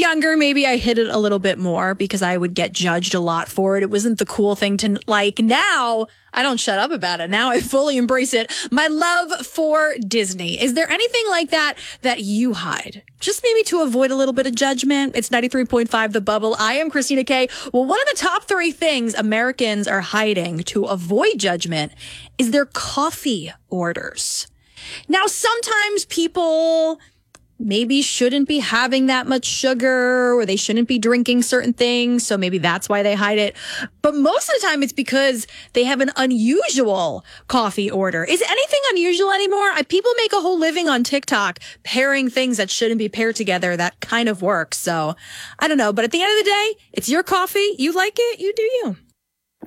younger, maybe I hid it a little bit more because I would get judged a lot for it. It wasn't the cool thing to like. Now, I don't shut up about it. Now I fully embrace it. My love for Disney. Is there anything like that that you hide? Just maybe to avoid a little bit of judgment. It's 93.5 The Bubble. I am Christina Kay. Well, one of the top 3 things Americans are hiding to avoid judgment is their coffee orders. Now, sometimes people maybe shouldn't be having that much sugar, or they shouldn't be drinking certain things. So maybe that's why they hide it. But most of the time it's because they have an unusual coffee order. Is anything unusual anymore? People make a whole living on TikTok pairing things that shouldn't be paired together. That kind of works. So I don't know. But at the end of the day, it's your coffee. You like it. You do you.